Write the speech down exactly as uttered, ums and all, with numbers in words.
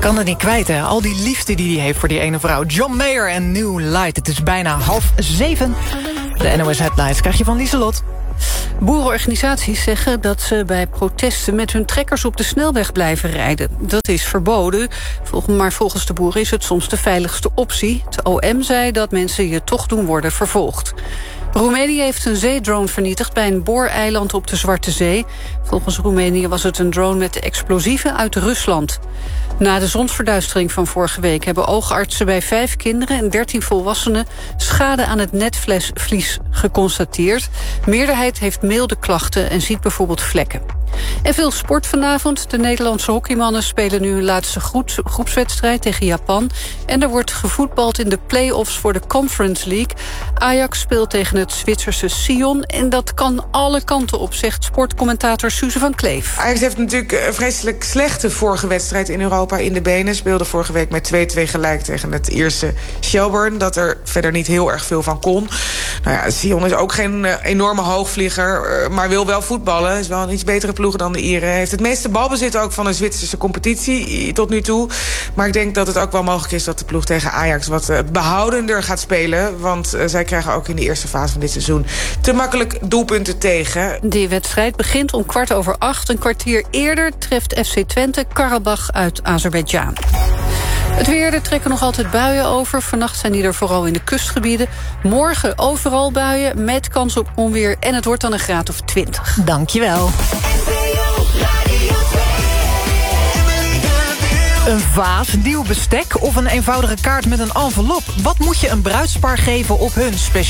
Kan het niet kwijt, hè? Al die liefde die hij heeft voor die ene vrouw. John Mayer en New Light. Het is bijna half zeven. De N O S Headlines krijg je van Lieselot. Boerenorganisaties zeggen dat ze bij protesten met hun trekkers op de snelweg blijven rijden. Dat is verboden, maar volgens de boeren is het soms de veiligste optie. Het O M zei dat mensen hier toch doen worden vervolgd. Roemenië heeft een zeedrone vernietigd bij een booreiland op de Zwarte Zee. Volgens Roemenië was het een drone met explosieven uit Rusland. Na de zonsverduistering van vorige week hebben oogartsen bij vijf kinderen en dertien volwassenen schade aan het netvlies geconstateerd. De meerderheid heeft milde klachten en ziet bijvoorbeeld vlekken. En veel sport vanavond. De Nederlandse hockeymannen spelen nu hun laatste groepswedstrijd tegen Japan. En er wordt gevoetbald in de play-offs voor de Conference League. Ajax speelt tegen het Zwitserse Sion. En dat kan alle kanten op, zegt sportcommentator Suze van Kleef. Ajax heeft natuurlijk een vreselijk slechte vorige wedstrijd in Europa in de benen. Speelde vorige week met twee-twee gelijk tegen het Ierse Shelbourne. Dat er verder niet heel erg veel van kon. Nou ja, Sion is ook geen uh, enorme hoogvlieger, uh, maar wil wel voetballen. Is wel een iets betere ploeg dan de Ieren. Heeft het meeste balbezit ook van de Zwitserse competitie tot nu toe. Maar ik denk dat het ook wel mogelijk is dat de ploeg tegen Ajax wat uh, behoudender gaat spelen. Want uh, zij krijgen ook in de eerste fase van dit seizoen te makkelijk doelpunten tegen. Die wedstrijd begint om kwart over acht. Een kwartier eerder treft F C Twente Karabach uit Azerbeidzjan. Het weer, er trekken nog altijd buien over. Vannacht zijn die er vooral in de kustgebieden. Morgen overal buien met kans op onweer. En het wordt dan een graad of twintig. Dankjewel. Een vaas, nieuw bestek of een eenvoudige kaart met een envelop? Wat moet je een bruidspaar geven op hun speciale